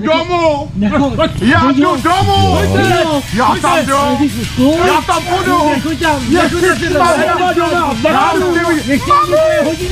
domů! Já jdu domů! Já tam jdu! Já tam půjdu! Nechoď tam! Já jdu s nimi!